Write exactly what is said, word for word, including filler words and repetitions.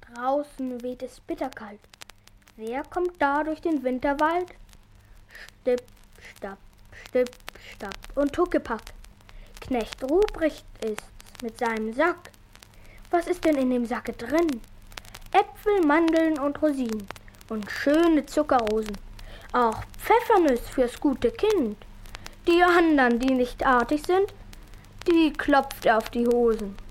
Draußen weht es bitterkalt. Wer kommt da durch den Winterwald? Stipp, stapp, stipp, stapp und Huckepack. Knecht Ruprecht ist's mit seinem Sack. Was ist denn in dem Sacke drin? Äpfel, Mandeln und Rosinen und schöne Zuckerrosen. Auch Pfeffernuss fürs gute Kind. Die andern, die nicht artig sind, die klopft er auf die Hosen.